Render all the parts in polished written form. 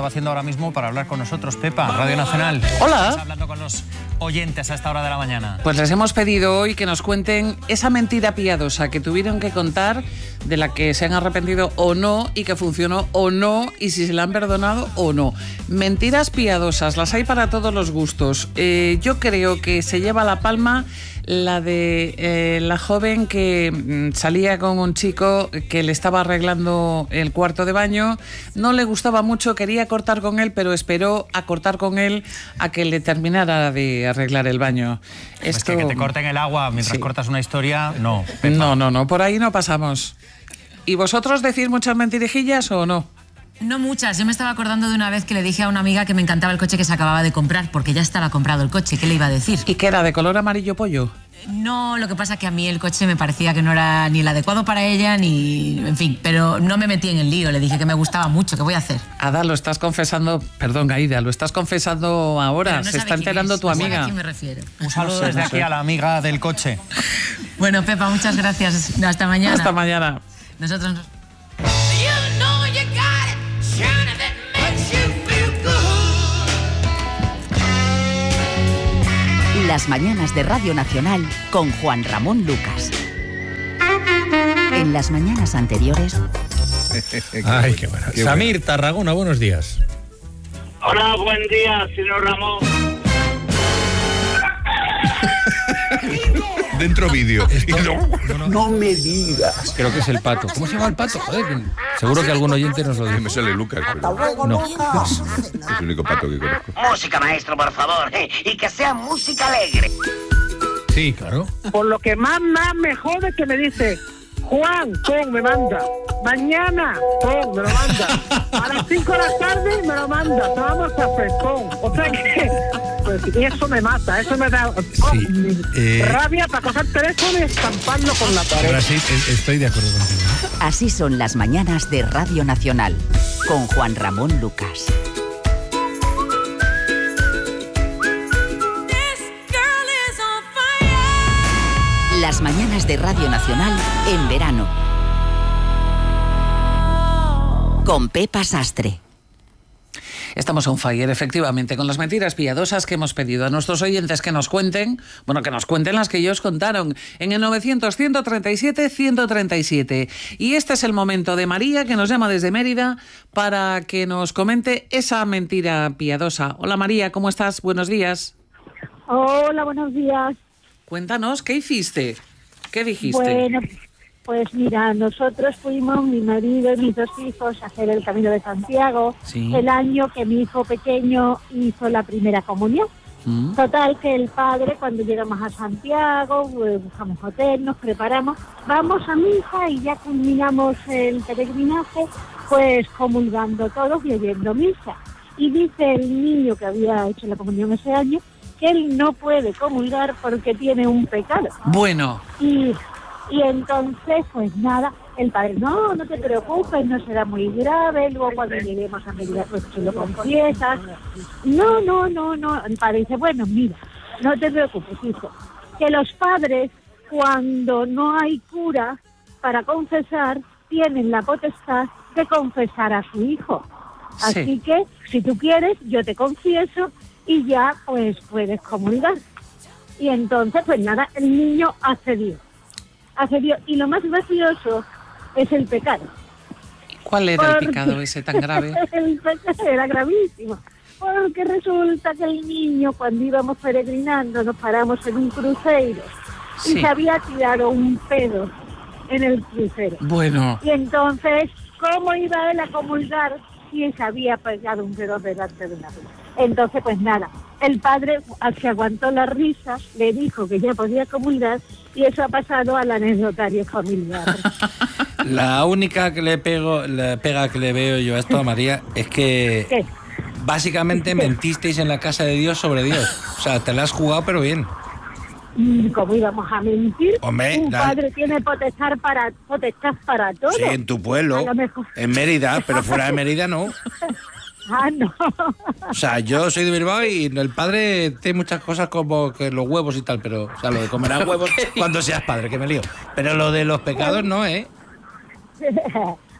estaba haciendo ahora mismo para hablar con nosotros. Pepa, Radio Nacional. Hola. Estás hablando con los oyentes a esta hora de la mañana. Pues les hemos pedido hoy que nos cuenten esa mentira piadosa que tuvieron que contar, de la que se han arrepentido o no, y que funcionó o no, y si se la han perdonado o no. Mentiras piadosas, las hay para todos los gustos. Yo creo que se lleva la palma la de la joven que salía con un chico que le estaba arreglando el cuarto de baño, no le gustaba mucho, quería cortar con él, pero esperó a cortar con él a que le terminara de arreglar el baño. Esto... Es que te corten el agua mientras cortas una historia, no. Pepa. No, por ahí no pasamos. ¿Y vosotros decís muchas mentirijillas o no? No muchas. Yo me estaba acordando de una vez que le dije a una amiga que me encantaba el coche que se acababa de comprar, porque ya estaba comprado el coche. ¿Qué le iba a decir? ¿Y qué era, de color amarillo pollo? No, lo que pasa es que a mí el coche me parecía que no era ni el adecuado para ella, ni... En fin, pero no me metí en el lío. Le dije que me gustaba mucho. ¿Qué voy a hacer? Ada, lo estás confesando... Perdón, Aida, lo estás confesando ahora. Se está enterando tu amiga. ¿A quién me refiero? Un saludo desde aquí a la amiga del coche. Bueno, Pepa, muchas gracias. Hasta mañana. Hasta mañana. Nosotros nos... Las mañanas de Radio Nacional con Juan Ramón Lucas. En las mañanas anteriores... Ay, qué bueno. Samir, Tarragona, buenos días. Hola, buen día, señor Ramón. Dentro vídeo. No me digas. Creo que es el pato. ¿Cómo se llama el pato? Joder, seguro que algún oyente nos lo dice. Me sale Lucas, pero no. Es el único pato que conozco. Música, maestro, por favor. Y que sea música alegre. Sí, claro. Por lo que más me jode que me dice, Juan, Tom, me manda. Mañana, Tom, me lo manda. A las 5 de la tarde me lo manda. Vamos a hacer, Tom. O sea que... Pues eso me mata, eso me da rabia para coger el teléfono y estamparlo con la pared. Ahora sí, estoy de acuerdo contigo. Así son las mañanas de Radio Nacional, con Juan Ramón Lucas. Las mañanas de Radio Nacional en verano. Con Pepa Sastre. Estamos on fire, efectivamente, con las mentiras piadosas que hemos pedido a nuestros oyentes que nos cuenten, que nos cuenten las que ellos contaron en el 900-137-137. Y este es el momento de María, que nos llama desde Mérida, para que nos comente esa mentira piadosa. Hola María, ¿cómo estás? Buenos días. Hola, buenos días. Cuéntanos, ¿qué hiciste? ¿Qué dijiste? Bueno, pues mira, nosotros fuimos, mi marido y mis 2 hijos, a hacer el Camino de Santiago, sí, el año que mi hijo pequeño hizo la primera comunión. Total, que el padre, cuando llegamos a Santiago, buscamos hotel, nos preparamos, vamos a misa y ya culminamos el peregrinaje, pues comulgando todos y oyendo misa. Y dice el niño que había hecho la comunión ese año que él no puede comulgar porque tiene un pecado. Bueno. Y entonces, pues nada, el padre, no te preocupes, no será muy grave, luego cuando lleguemos a Mérida, pues tú lo confiesas. No, el padre dice, bueno, mira, no te preocupes, hijo, que los padres, cuando no hay cura para confesar, tienen la potestad de confesar a su hijo. Sí. Así que, si tú quieres, yo te confieso y ya, pues, puedes comulgar. Y entonces, pues nada, el niño accedió. Y lo más gracioso es el pecado. ¿Cuál era el pecado ese tan grave? El pecado era gravísimo, porque resulta que el niño, cuando íbamos peregrinando, nos paramos en un crucero y se había tirado un pedo en el crucero. Bueno. Y entonces, ¿cómo iba él a comulgar si se había pegado un pedo delante de una vez? Entonces, pues nada, el padre se aguantó la risa, le dijo que ya podía comulgar y eso ha pasado al anecdotario familiar. La única que la pega que le veo yo a esto a María es que ¿qué? Básicamente mentisteis en la casa de Dios sobre Dios. O sea, te la has jugado pero bien. ¿Cómo íbamos a mentir? Hombre, un padre tiene potestad para todo. Sí, en tu pueblo, en Mérida, pero fuera de Mérida no. Ah, no. O sea, yo soy de Bilbao y el padre tiene muchas cosas como que los huevos y tal, pero, o sea, lo de comer huevos cuando seas padre, que me lío. Pero lo de los pecados no, ¿eh?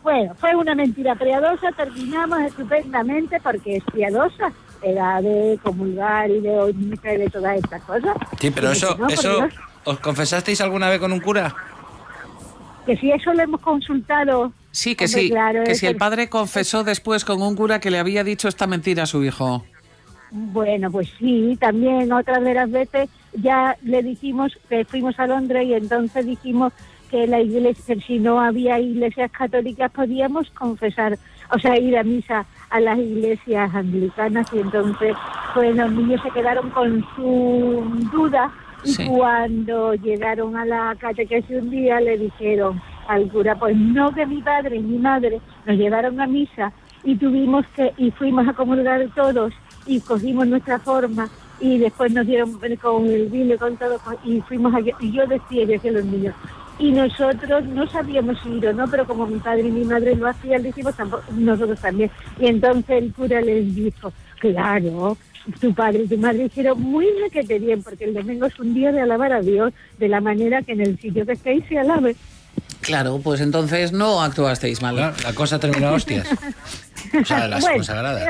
Bueno, fue una mentira piadosa, terminamos estupendamente porque es piadosa, era de comulgar y de misa y de todas estas cosas. Sí, pero Y eso, no, por eso, Dios, ¿os confesasteis alguna vez con un cura? que si eso lo hemos consultado. Sí, que hombre, sí, claro, que es si el padre confesó después con un cura que le había dicho esta mentira a su hijo. Bueno, pues sí, también otras de las veces ya le dijimos que fuimos a Londres y entonces dijimos que la iglesia, que si no había iglesias católicas podíamos confesar, o sea, ir a misa a las iglesias anglicanas y entonces pues los niños se quedaron con su duda y Sí. cuando llegaron a la catequesis un día le dijeron al cura, pues no, que mi padre y mi madre nos llevaron a misa y fuimos a comulgar todos y cogimos nuestra forma y después nos dieron con el vino y con todo y fuimos allá, y yo decía los niños, y nosotros no sabíamos si ir o no, pero como mi padre y mi madre lo hacían, dijimos nosotros también, y entonces el cura les dijo, claro, tu padre y tu madre hicieron muy requete bien, porque el domingo es un día de alabar a Dios, de la manera que en el sitio que estéis se alabe. Claro, pues entonces no actuasteis mal. Claro, la cosa terminó a hostias. O sea, las Bueno. consagradas.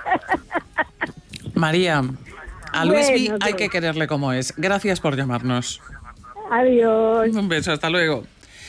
María, a Luismi Bueno, hay pues. que quererle como es. Gracias por llamarnos. Adiós. Un beso, hasta luego.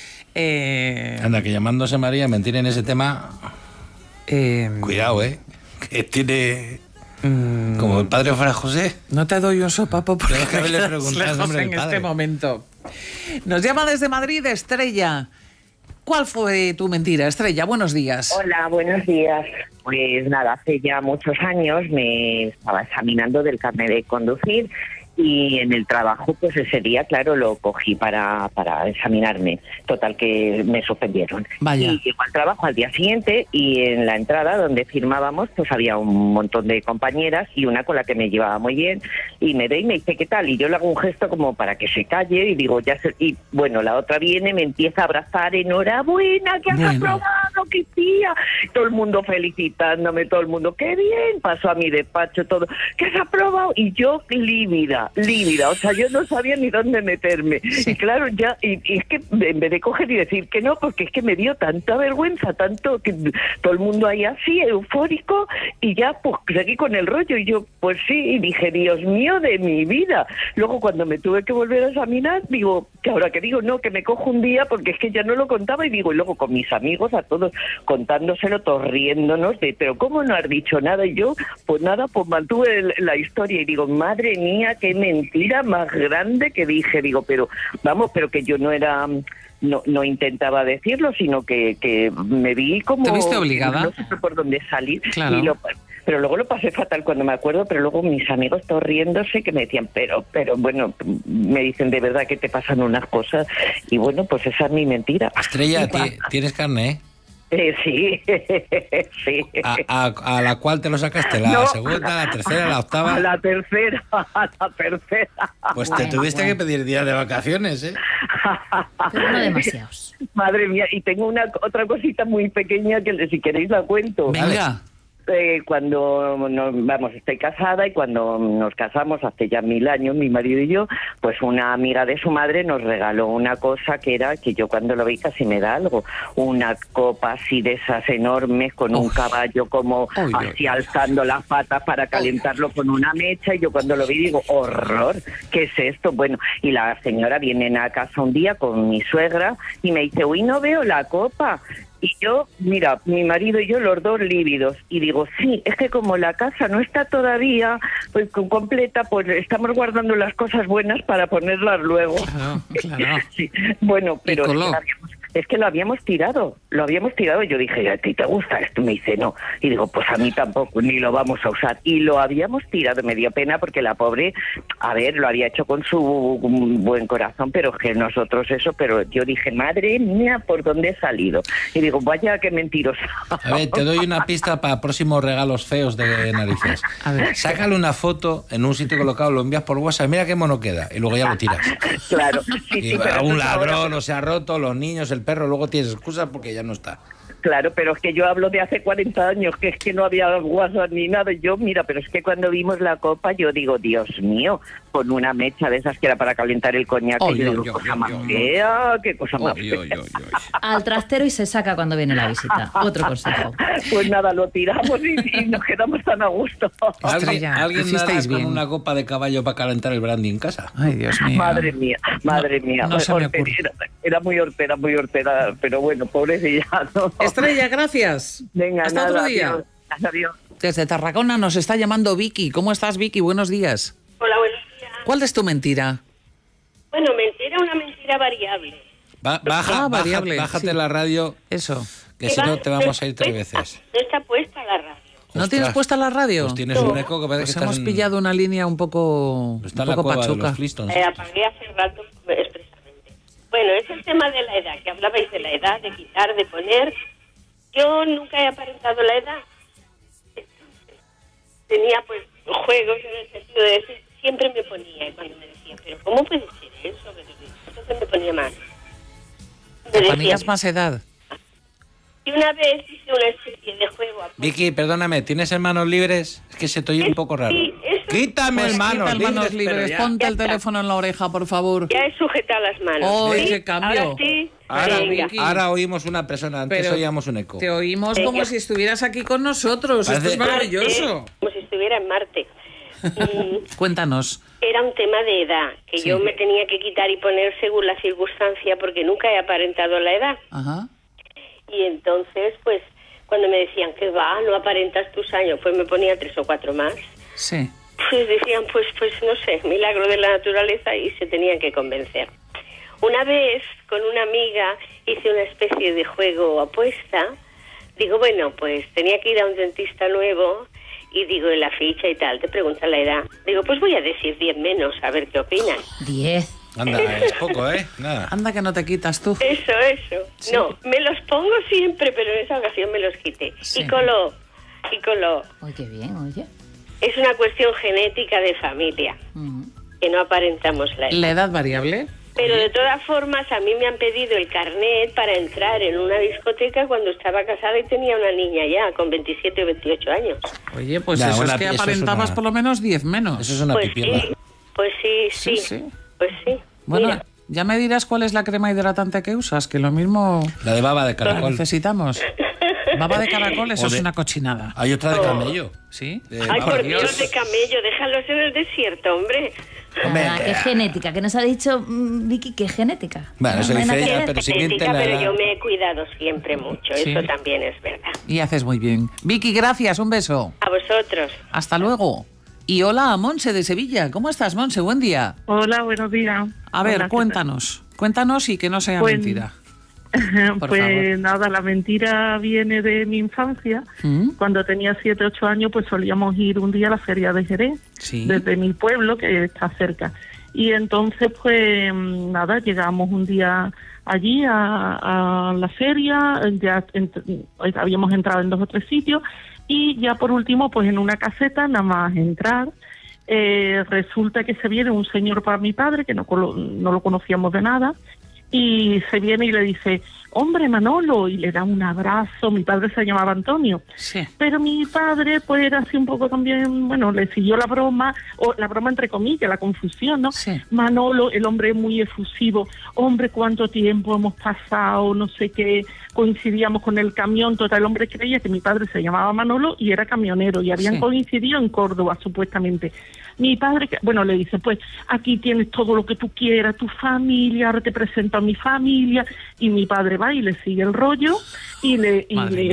Anda, que llamándose María, mentir en ese tema, cuidado, que tiene... Como el padre fuera José. No te doy un sopapo porque Tengo que haberle preguntado el lejos nombre del en padre. este momento. Nos llama desde Madrid Estrella. ¿Cuál fue tu mentira, Estrella? Buenos días. Hola, buenos días. Pues nada, hace ya muchos años me estaba examinando del carnet de conducir y en el trabajo pues ese día, claro, lo cogí para examinarme. Total que me suspendieron. Vaya. Y llego al trabajo al día siguiente y en la entrada donde firmábamos pues había un montón de compañeras y una con la que me llevaba muy bien y me ve y me dice ¿qué tal? Y yo le hago un gesto como para que se calle y digo ya sé. Y bueno, la otra viene, me empieza a abrazar, enhorabuena, que has aprobado, qué tía. Todo el mundo felicitándome, todo el mundo, qué bien. Pasó a mi despacho todo, que has aprobado. Y yo lívida, o sea, yo no sabía ni dónde meterme. Sí. Y claro, ya, y es que en vez de coger y decir que no, porque es que me dio tanta vergüenza, tanto que todo el mundo ahí así, eufórico, y ya pues seguí con el rollo, y yo, pues sí, y dije, Dios mío de mi vida. Luego cuando me tuve que volver a examinar, digo, que ahora que digo, no, que me cojo un día, porque es que ya no lo contaba, y digo, y luego con mis amigos, a todos, contándoselo, todos riéndonos, de, pero ¿cómo no has dicho nada? Y yo, pues nada, pues mantuve la historia, y digo, madre mía, qué mentira más grande que dije, digo, pero vamos, pero que yo no era... No intentaba decirlo, sino que me vi como... ¿Te viste obligada? No sé por dónde salir. Claro. Pero luego lo pasé fatal cuando me acuerdo, pero luego mis amigos todos riéndose que me decían, pero bueno, me dicen de verdad que te pasan unas cosas. Y bueno, pues esa es mi mentira. Estrella, tienes carne, Sí, sí. ¿A la cual te lo sacaste? ¿La No. segunda, la tercera, la octava? A la tercera. Pues te tuviste que pedir días de vacaciones, ¿eh? Pero no demasiados. Madre mía, y tengo otra cosita muy pequeña que si queréis la cuento. Venga. Cuando estoy casada y cuando nos casamos hace ya 1000 años, mi marido y yo, pues una amiga de su madre nos regaló una cosa que era, que yo cuando lo vi casi me da algo, una copa así de esas enormes con un caballo como así alzando las patas para calentarlo con una mecha, y yo cuando lo vi digo, horror, ¿qué es esto? Bueno, y la señora viene a casa un día con mi suegra y me dice, uy, no veo la copa. Y yo, mira, mi marido y yo, los dos lívidos, y digo, sí, es que como la casa no está todavía pues completa, pues estamos guardando las cosas buenas para ponerlas luego. Claro. Sí. Bueno, pero coló. es que lo habíamos tirado. Yo dije, ¿a ti te gusta esto? Me dice, no. Y digo, pues a mí tampoco, ni lo vamos a usar. Y lo habíamos tirado, me dio pena porque la pobre, a ver, lo había hecho con su buen corazón, pero que nosotros eso, pero yo dije, madre mía, ¿por dónde he salido? Y digo, vaya, qué mentirosa. A ver, te doy una pista para próximos regalos feos de narices. A ver. Sácale una foto en un sitio colocado, lo envías por WhatsApp, mira qué mono queda, y luego ya lo tiras. Claro. Y pero un eso ladrón ahora- o se ha roto, los niños, el perro, luego tienes excusas porque ya no está. Claro, pero es que yo hablo de hace 40 años, que es que no había WhatsApp ni nada. Yo, mira, pero es que cuando vimos la copa, yo digo, Dios mío, con una mecha de esas que era para calentar el coñac, yo digo, cosa más fea, qué cosa más fea. Al trastero y se saca cuando viene la visita. Otro consejo. Pues nada, lo tiramos y nos quedamos tan a gusto. ¿Alguien nada con una copa de caballo para calentar el brandy en casa? Ay, Dios mío. Madre mía. No se me ocurre. Era muy hortera, pero bueno, pobrecilla, ¿no? Estrella, gracias. Venga, hasta nada, otro día. Adiós. Desde Tarragona nos está llamando Vicky. ¿Cómo estás, Vicky? Buenos días. Hola, buenos días. ¿Cuál es tu mentira? Bueno, mentira, una mentira variable. Bájate la radio. Eso. Que si no te vamos a ir 3 veces. No está puesta la radio. ¿No tienes puesta la radio? Pues tienes un eco que parece que hemos pillado una línea un poco, está en la cueva pachuca. De los Flintstones. Apagué hace rato expresamente. Bueno, es el tema de la edad, que hablabais de la edad, de quitar, de poner. Yo nunca he aparentado la edad. Tenía pues juegos en el sentido de decir, siempre me ponía, y cuando me decían, pero ¿cómo puede ser eso? Entonces me ponía más. ¿Te ponías más edad? Y una vez hice una especie de juego. Vicky, perdóname, ¿tienes manos libres? Es que se te oye un poco raro. Sí, quítame pues manos libres. Ponte el teléfono en la oreja, por favor. Ya he sujetado las manos. ¡Oh, ¿sí? qué cambio! Ahora sí. Ahora oímos una persona, antes pero oíamos un eco. Te oímos como si estuvieras aquí con nosotros. Esto es maravilloso. Como si estuviera en Marte. Cuéntanos. Era un tema de edad, que yo me tenía que quitar y poner según la circunstancia, porque nunca he aparentado la edad. Ajá. Y entonces, pues, cuando me decían que no aparentas tus años, pues me ponía 3 o 4 más. Sí. Pues decían, pues no sé, milagro de la naturaleza, y se tenían que convencer. Una vez, con una amiga, hice una especie de juego apuesta. Digo, bueno, pues tenía que ir a un dentista nuevo, y digo, en la ficha y tal, te preguntan la edad. Digo, pues voy a decir 10 menos, a ver qué opinan. 10. Anda, es poco, ¿eh? Nada. Anda que no te quitas tú. Eso. Sí. No, me los pongo siempre, pero en esa ocasión me los quité. Sí. Y coló. Oye, bien, oye. Es una cuestión genética de familia, que no aparentamos la edad. ¿La edad variable? Pero de todas formas, a mí me han pedido el carnet para entrar en una discoteca cuando estaba casada y tenía una niña ya, con 27 o 28 años. Oye, pues eso es que aparentabas por lo menos 10 menos. Eso es una pipiela. Pues sí. Pues sí. Bueno, mira. ya me dirás cuál es la crema hidratante que usas, que lo mismo... La de baba de caracol. Necesitamos. Baba de caracol, eso es una cochinada. Hay otra de camello. ¿Sí? Ay, por Dios, de camello, déjalos en el desierto, hombre. ¿Qué genética? ¿Qué nos ha dicho Vicky? ¿Qué genética? Bueno, eso dice ella, pero siguiente la pero edad. yo me he cuidado siempre mucho, Sí. eso también es verdad. Y haces muy bien. Vicky, gracias, un beso. A vosotros. Hasta luego. Y hola a Monse de Sevilla. ¿Cómo estás, Monse? Buen día. Hola, buenos días. A ver, Hola, cuéntanos y que no sea Pues, mentira. Por pues favor. nada, la mentira viene de mi infancia. Cuando tenía 7, 8 años, pues solíamos ir un día a la feria de Jerez, desde mi pueblo, que está cerca. Y entonces, pues nada, llegamos un día allí a la feria, ya habíamos entrado en 2 o 3 sitios, y ya por último, pues en una caseta, nada más entrar, resulta que se viene un señor para mi padre, que no lo conocíamos de nada, y se viene y le dice, hombre, Manolo, y le da un abrazo. Mi padre se llamaba Antonio. Sí. Pero mi padre, pues era así un poco también, bueno, le siguió la broma, o la broma entre comillas, la confusión, ¿no? Sí. Manolo, el hombre muy efusivo, hombre, cuánto tiempo hemos pasado, no sé qué, coincidíamos con el camión, total, el hombre creía que mi padre se llamaba Manolo y era camionero, y habían coincidido en Córdoba, supuestamente. Mi padre, bueno, le dice, pues aquí tienes todo lo que tú quieras, tu familia, ahora te presento a mi familia, y mi padre va y le sigue el rollo y le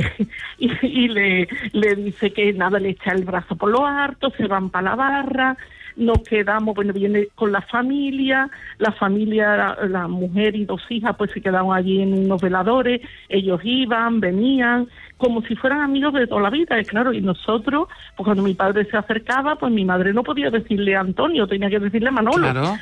dice que nada, le echa el brazo por lo harto, se van para la barra, nos quedamos, bueno, viene con la familia, la mujer y 2 hijas, pues se quedaron allí en unos veladores, ellos iban, venían, como si fueran amigos de toda la vida, y claro, y nosotros, pues cuando mi padre se acercaba, pues mi madre no podía decirle Antonio, tenía que decirle Manolo, claro.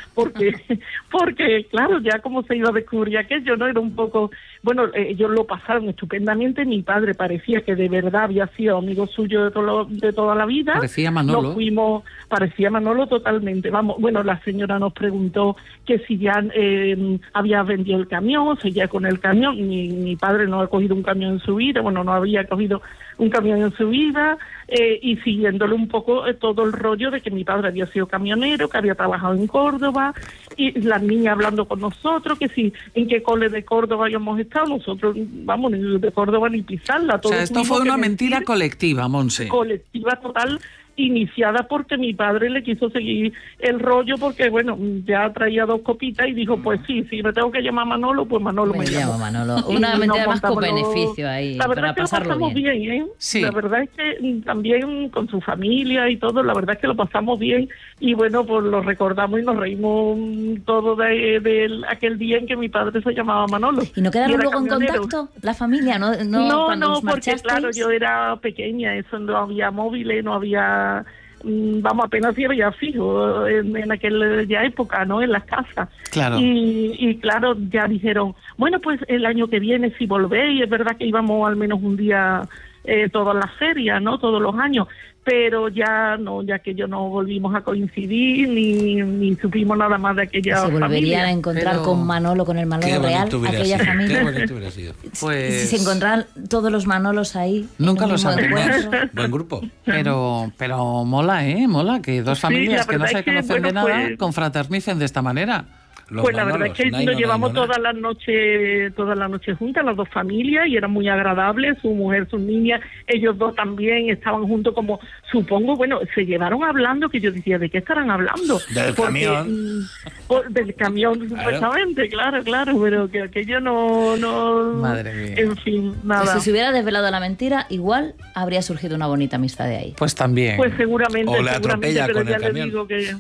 porque claro, ya como se iba a descubrir aquello, ¿no? Era un poco, bueno, ellos lo pasaron estupendamente, mi padre parecía que de verdad había sido amigo suyo de toda la vida. Parecía Manolo. Parecía Manolo totalmente, vamos, bueno, la señora nos preguntó que si ya había vendido el camión, seguía con el camión, mi padre no ha cogido un camión en su vida, bueno, no había cogido un camión en su vida, y siguiéndole un poco todo el rollo de que mi padre había sido camionero, que había trabajado en Córdoba, y las niñas hablando con nosotros, que si en qué cole de Córdoba habíamos estado, nosotros, vamos, ni de Córdoba ni pisarla. O sea, esto fue una mentira colectiva, Monse. Colectiva total, iniciada porque mi padre le quiso seguir el rollo porque, bueno, ya traía 2 copitas y dijo, pues sí, si me tengo que llamar Manolo, pues Manolo me llamo. Manolo. Una mentira más con beneficio ahí, la verdad para es que pasarlo lo pasamos bien, ¿eh? Sí. La verdad es que también con su familia y todo, la verdad es que lo pasamos bien y, bueno, pues lo recordamos y nos reímos todo de aquel día en que mi padre se llamaba Manolo. ¿Y no quedaron luego camionero. En contacto la familia? No, porque claro, yo era pequeña, eso no había móviles, no había... Vamos, apenas si había fijo en aquella época, ¿no? En las casas. Claro. Y claro, ya dijeron, bueno, pues el año que viene si volvéis, es verdad que íbamos al menos un día todas las ferias, ¿no? Todos los años, pero ya no, ya que yo no volvimos a coincidir ni supimos nada más de aquella familia. Se volverían a encontrar con Manolo, con el Manolo real, aquella familia. Qué bonito hubiera sido. Pues... Si se encontraran todos los Manolos ahí. Nunca lo sabremos. Buen grupo. Pero mola, mola que 2 familias que no se conocen de nada confraternicen de esta manera. Pues la verdad es que nos llevamos todas las noches juntas, las 2 familias, y era muy agradable, su mujer, sus niñas, ellos 2 también estaban juntos, como supongo, bueno, se llevaron hablando, que yo decía, ¿de qué estarán hablando? Camión. Del camión, supuestamente, claro, pero que aquello no... Madre mía. En fin, nada. Pues si se hubiera desvelado la mentira, igual habría surgido una bonita amistad de ahí. Pues también. Pues seguramente, o le atropella pero con ya el le camión. digo que...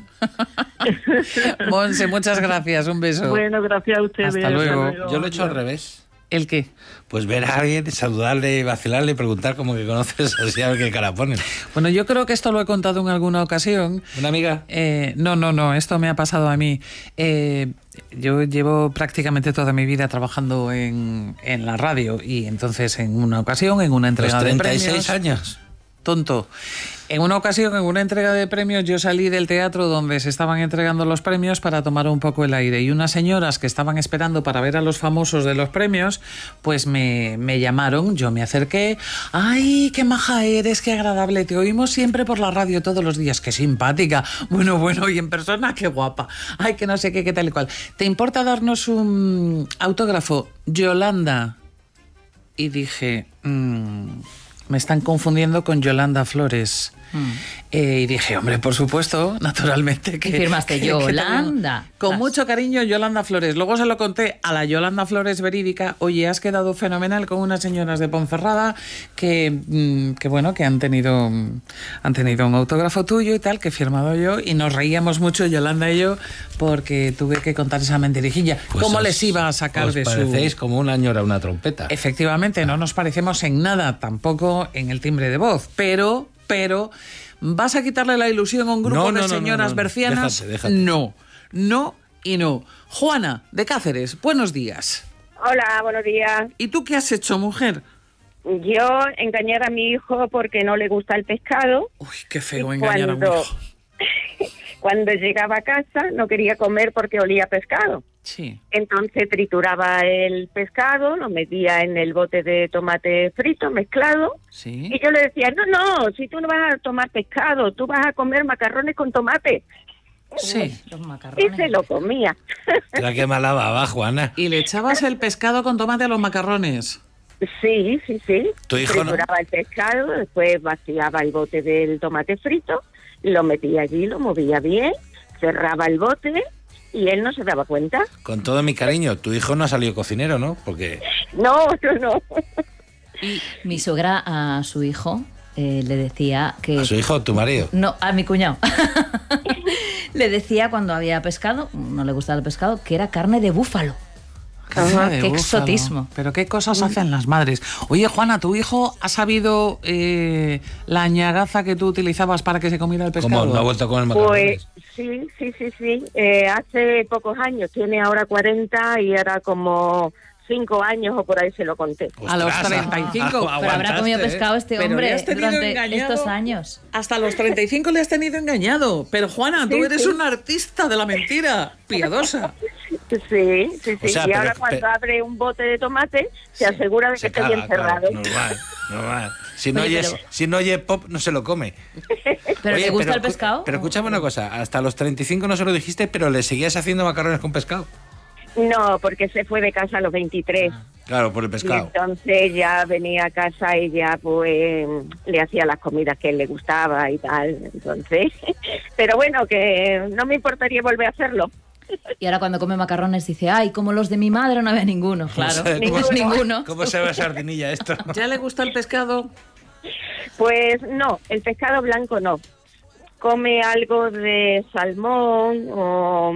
Monse, muchas gracias, un beso. Bueno, gracias a ustedes. Hasta luego. Yo lo he hecho al revés. ¿El qué? Pues ver a alguien, saludarle, vacilarle y preguntar como que conoces, así a ver qué cara ponen. Bueno, yo creo que esto lo he contado en alguna ocasión. ¿Una amiga? No, esto me ha pasado a mí. Yo llevo prácticamente toda mi vida trabajando en la radio, y entonces en una ocasión, en una entrega de premios... 36 años. Tonto. En una ocasión, en una entrega de premios, yo salí del teatro donde se estaban entregando los premios para tomar un poco el aire, y unas señoras que estaban esperando para ver a los famosos de los premios, pues me llamaron, yo me acerqué. ¡Ay, qué maja eres, qué agradable! Te oímos siempre por la radio todos los días, qué simpática. Bueno, y en persona, qué guapa. ¡Ay, que no sé qué tal y cual! ¿Te importa darnos un autógrafo, Yolanda? Y dije... me están confundiendo con Yolanda Flores. Y dije, hombre, por supuesto, naturalmente que... Y firmaste Yolanda. Con mucho cariño, Yolanda Flores. Luego se lo conté a la Yolanda Flores verídica. Oye, has quedado fenomenal con unas señoras de Ponferrada que bueno, que han tenido un autógrafo tuyo y tal, que he firmado yo, y nos reíamos mucho, Yolanda y yo, porque tuve que contar esa mentirijilla. Pues ¿Cómo les iba a sacar de su...? Parecéis como una ñora una trompeta. Efectivamente, no nos parecemos en nada, tampoco en el timbre de voz, pero ¿vas a quitarle la ilusión a un grupo de señoras bercianas? Déjate. No. Juana, de Cáceres, buenos días. Hola, buenos días. ¿Y tú qué has hecho, mujer? Yo engañar a mi hijo porque no le gusta el pescado. Uy, qué feo engañar a mi hijo. Cuando llegaba a casa no quería comer porque olía a pescado. Sí. Entonces trituraba el pescado, lo metía en el bote de tomate frito mezclado. Sí. Y yo le decía, no, si tú no vas a tomar pescado, tú vas a comer macarrones con tomate. Sí. Los macarrones. Y se lo comía. Era que mala baba, Juana. ¿Y le echabas el pescado con tomate a los macarrones? Sí. ¿Tu hijo no? Trituraba el pescado, después vaciaba el bote del tomate frito, lo metía allí, lo movía bien, cerraba el bote y él no se daba cuenta. Con todo mi cariño, tu hijo no ha salido cocinero, ¿no? Porque... No. Y mi suegra a su hijo le decía que... ¿A su hijo o tu marido? No, a mi cuñado. Le decía cuando había pescado, no le gustaba el pescado, que era carne de búfalo. Qué exotismo. Pero qué cosas hacen las madres. Oye, Juana, ¿tu hijo ha sabido la añagaza que tú utilizabas para que se comiera el pescado? ¿Cómo? ¿No ha vuelto a comer macarrones? Pues sí. Hace pocos años, tiene ahora 40 y era como 5 años o por ahí se lo conté. A los 35. Pero habrá comido pescado este hombre durante estos años. Hasta los 35 le has tenido engañado. Pero Juana, tú eres una artista de la mentira, piadosa. Sí. O sea, y ahora cuando abre un bote de tomate, se asegura de que esté bien cerrado. Claro, normal. Si no oye pop, no se lo come. ¿Pero te gusta el pescado? Pero escúchame una cosa, hasta los 35 no se lo dijiste, pero le seguías haciendo macarrones con pescado. No, porque se fue de casa a los 23. Claro, por el pescado. Y entonces ya venía a casa y ya pues le hacía las comidas que a él le gustaba y tal. Entonces, pero bueno, que no me importaría volver a hacerlo. Y ahora cuando come macarrones dice, ay, como los de mi madre no había ninguno. Claro, ninguno. ¿Cómo se ve sardinilla esto? ¿Ya le gusta el pescado? Pues no, el pescado blanco no. Come algo de salmón o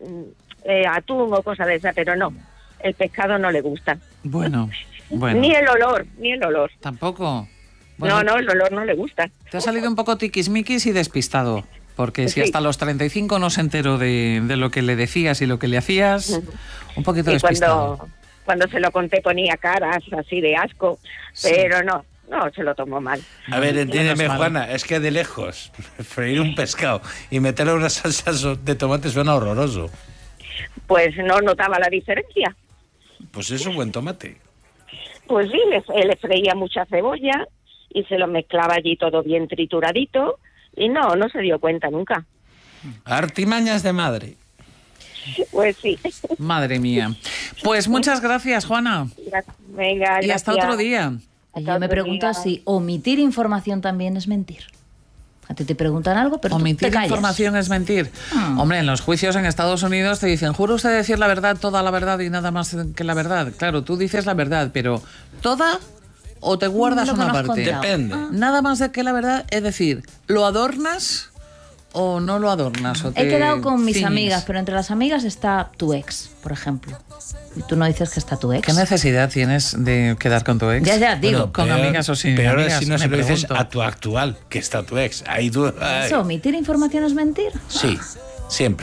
atún o cosas de esas, pero no, el pescado no le gusta. Bueno. Ni el olor. ¿Tampoco? Bueno, no, el olor no le gusta. Te ha salido un poco tiquismiquis y despistado, porque si hasta los 35 no se enteró de lo que le decías y lo que le hacías, un poquito despistado. Cuando se lo conté ponía caras así de asco, pero no, se lo tomó mal. A ver, entiéndeme, Juana, es que de lejos freír un pescado y meterle una salsa de tomate suena horroroso. Pues no notaba la diferencia. Pues es un buen tomate. Pues sí, le freía mucha cebolla y se lo mezclaba allí todo bien trituradito y no se dio cuenta nunca. Artimañas de madre. Pues sí. Madre mía. Pues muchas gracias, Juana. Venga, y hasta otro día. Yo me pregunto si omitir información también es mentir. A ti te preguntan algo, pero omitir tú te callas. Información es mentir. Hombre, en los juicios en Estados Unidos te dicen, ¿jura usted decir la verdad, toda la verdad y nada más que la verdad? Claro, tú dices la verdad, pero ¿toda o te guardas una parte? Depende. Nada más de que la verdad, es decir, ¿lo adornas o no lo adornas? O He quedado con mis amigas, pero entre las amigas está tu ex, por ejemplo. Y tú no dices que está tu ex. ¿Qué necesidad tienes de quedar con tu ex? Ya, digo. Bueno, con amigas o sin peor amigas. Si no se lo dices a tu actual, que está tu ex. Ahí tú... ¿Eso, omitir información es mentir? Sí, siempre.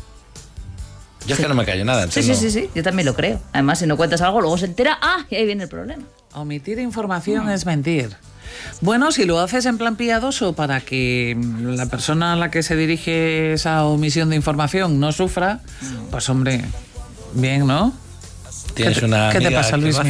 Yo es que no me callo nada. Sí, yo también lo creo. Además, si no cuentas algo, luego se entera, y ahí viene el problema. Omitir información es mentir. Bueno, si lo haces en plan piadoso para que la persona a la que se dirige esa omisión de información no sufra, pues hombre, bien, ¿no? ¿Tienes una amiga ¿Qué te pasa, Luis?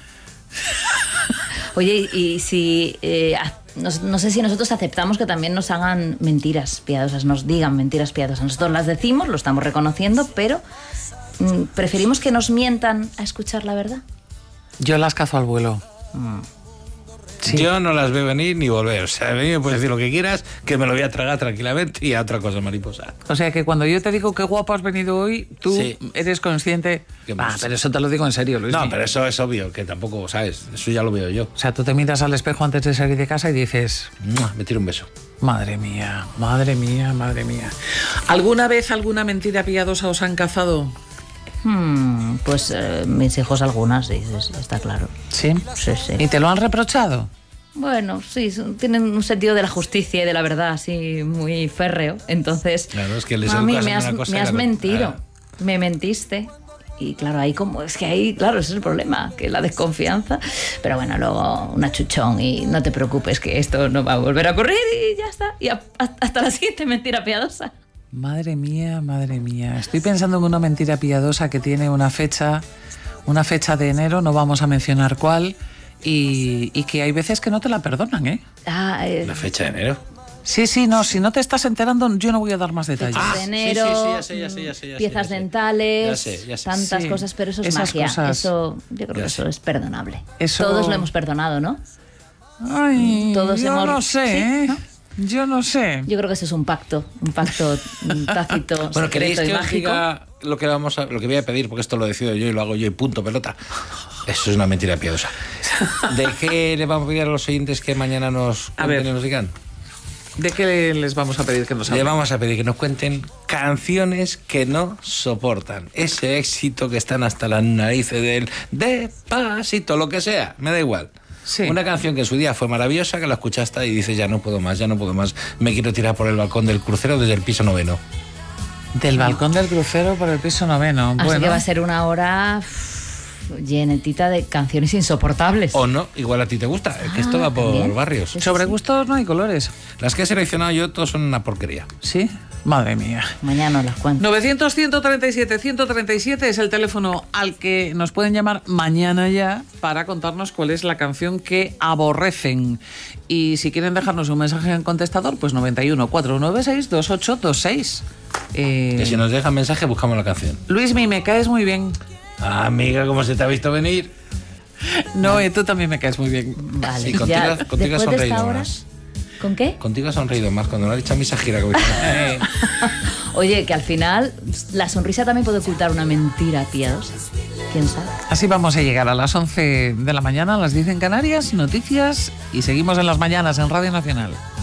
Oye, y si... no sé si nosotros aceptamos que también nos hagan mentiras piadosas, nos digan mentiras piadosas. Nosotros las decimos, lo estamos reconociendo, pero preferimos que nos mientan a escuchar la verdad. Yo las cazo al vuelo. Sí. Yo no las veo venir ni volver. O sea, a mí me puedes decir lo que quieras, que me lo voy a tragar tranquilamente y a otra cosa, mariposa. O sea, que cuando yo te digo qué guapo has venido hoy, tú eres consciente... pero eso te lo digo en serio, Luis. No, pero eso es obvio, que tampoco, ¿sabes? Eso ya lo veo yo. O sea, tú te miras al espejo antes de salir de casa y dices... Me tiro un beso. Madre mía, madre mía, madre mía. ¿Alguna vez alguna mentira piadosa os han cazado? Pues mis hijos algunas, sí, está claro. ¿Sí? Sí. ¿Y te lo han reprochado? Bueno, sí, tienen un sentido de la justicia y de la verdad así muy férreo. Entonces, claro, es que les mami, me has mentido, me mentiste. Y claro, ahí claro, ese es el problema, que la desconfianza. Pero bueno, luego un achuchón y no te preocupes que esto no va a volver a ocurrir y ya está. Y hasta la siguiente mentira piadosa. Madre mía, madre mía. Estoy pensando en una mentira piadosa que tiene una fecha de enero, no vamos a mencionar cuál, y que hay veces que no te la perdonan, ¿eh? ¿La fecha de enero? Sí, no, si no te estás enterando, yo no voy a dar más detalles. De enero, ya sé, piezas dentales, ya sé. Tantas cosas, pero eso es magia. Eso, yo creo que eso es perdonable. Todos lo hemos perdonado, ¿no? Ay, yo no sé, ¿eh? ¿No? Yo no sé. Yo creo que eso es un pacto tácito, bueno, ¿queréis secreto y que os mágico? diga lo que voy a pedir? Porque esto lo decido yo y lo hago yo y punto, pelota. Eso es una mentira piadosa. ¿De qué le vamos a pedir a los oyentes que mañana nos digan? ¿De qué les vamos a pedir que nos hablen? Le vamos a pedir que nos cuenten canciones que no soportan. Ese éxito que están hasta las narices del Despacito, lo que sea, me da igual. Sí. Una canción que en su día fue maravillosa, que la escuchaste y dices, ya no puedo más, me quiero tirar por el balcón del crucero desde el piso 9º. Del balcón del crucero por el piso 9º. Así que va a ser una hora llenetita de canciones insoportables. O no, igual a ti te gusta, que esto va por también. barrios. Sobre gustos no hay colores. Las que he seleccionado yo, todas son una porquería. ¿Sí? Madre mía. Mañana las cuento. 900-137-137 es el teléfono al que nos pueden llamar mañana ya para contarnos cuál es la canción que aborrecen. Y si quieren dejarnos un mensaje en contestador, pues 91-496-2826. Que si nos dejan mensaje, buscamos la canción. Luismi, me caes muy bien. Amiga, ¿cómo se te ha visto venir? No, tú también me caes muy bien. Vale. Sí, contigo has sonreído más. ¿Con qué? Contigo has sonreído más cuando lo has dicho a mí esa gira. Oye, que al final la sonrisa también puede ocultar una mentira piadosa. ¿Quién sabe? Así vamos a llegar a las 11 de la mañana, a las 10 en Canarias, noticias y seguimos en las mañanas en Radio Nacional.